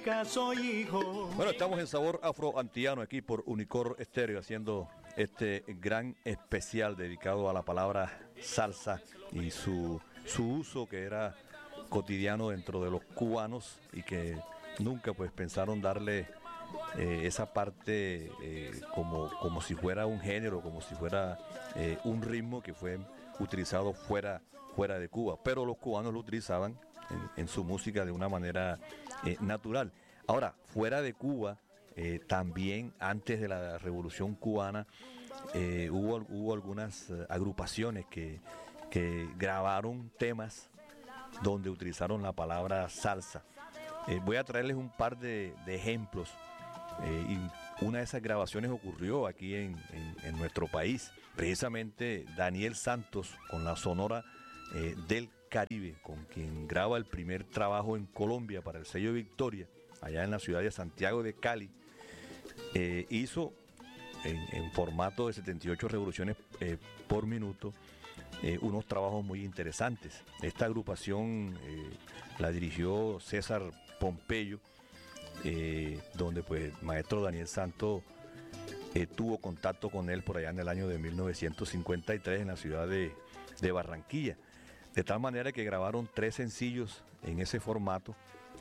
Soy hijo. Bueno, estamos en Sabor Afro-Antiano aquí por Unicor Estéreo haciendo este gran especial dedicado a la palabra salsa y su uso que era cotidiano dentro de los cubanos y que nunca pues pensaron darle esa parte como si fuera un género, como si fuera un ritmo que fue utilizado fuera de Cuba, pero los cubanos lo utilizaban en su música de una manera natural. Ahora, fuera de Cuba, también antes de la Revolución Cubana, hubo algunas agrupaciones que grabaron temas donde utilizaron la palabra salsa. Voy a traerles un par de ejemplos. Y una de esas grabaciones ocurrió aquí en nuestro país. Precisamente Daniel Santos con la Sonora del Caribe, con quien graba el primer trabajo en Colombia para el sello Victoria, allá en la ciudad de Santiago de Cali, hizo en formato de 78 revoluciones por minuto unos trabajos muy interesantes. Esta agrupación la dirigió César Pompeyo, donde pues el maestro Daniel Santos tuvo contacto con él por allá en el año de 1953 en la ciudad de Barranquilla. De tal manera que grabaron 3 sencillos en ese formato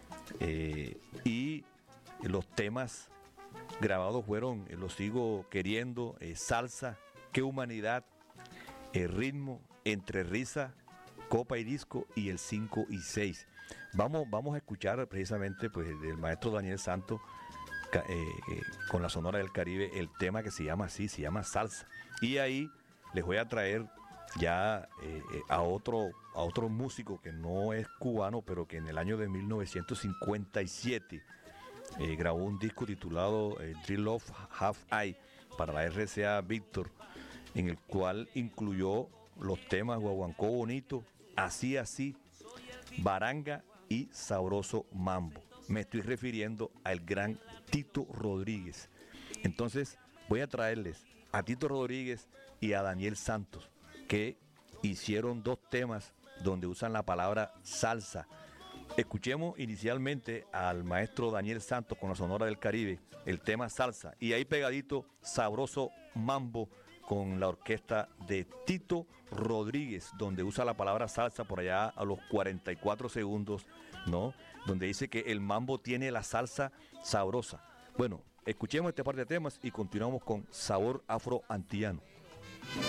y los temas grabados fueron Lo sigo queriendo, Salsa, Qué humanidad, Ritmo, Entre risa, Copa y disco y el 5 y 6. Vamos a escuchar precisamente pues del maestro Daniel Santos con la Sonora del Caribe el tema que se llama así, se llama Salsa. Y ahí les voy a traer ya a otro músico que no es cubano, pero que en el año de 1957 grabó un disco titulado Drill Love Half Eye para la RCA Victor, en el cual incluyó los temas Guaguancó Bonito, Así Así, Baranga y Sabroso Mambo. Me estoy refiriendo al gran Tito Rodríguez. Entonces voy a traerles a Tito Rodríguez y a Daniel Santos, que hicieron 2 temas donde usan la palabra salsa. Escuchemos inicialmente al maestro Daniel Santos con la Sonora del Caribe, el tema Salsa, y ahí pegadito Sabroso Mambo con la orquesta de Tito Rodríguez, donde usa la palabra salsa por allá a los 44 segundos, ¿no? Donde dice que el mambo tiene la salsa sabrosa. Bueno, escuchemos este par de temas y continuamos con Sabor Afro-Antiano.